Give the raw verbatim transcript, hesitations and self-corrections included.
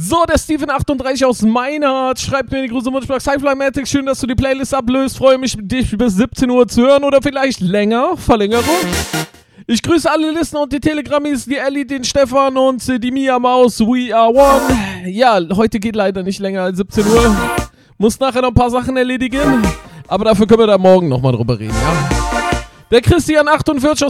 So, der Steven achtunddreißig aus Meinert schreibt mir die große Wunschbox. Hi Flymatic, schön, dass du die Playlist ablöst. Freue mich, dich bis siebzehn Uhr zu hören oder vielleicht länger. Verlängerung. Ich grüße alle Listener und die Telegrammis, die Ellie, den Stefan und äh, die Mia Maus. We are one. Ja, heute geht leider nicht länger als siebzehn Uhr. Muss nachher noch ein paar Sachen erledigen. Aber dafür können wir da morgen nochmal drüber reden, ja. Der Christian achtundvierzig aus